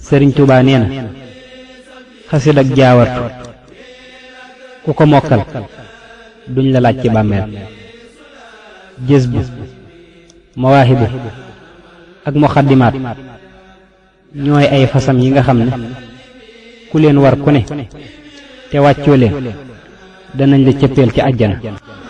Sëriñ Tuubaa nee na xasida ak jaawartu ku ko mokkal duñ la laaj ci bàmmeel. Jazbu, mawaahibu ak muxaddimaat ñooy ay fasam yi nga xam ne ku leen war ku ne te wàccoo leen danañ la cëppeel ci àjjana.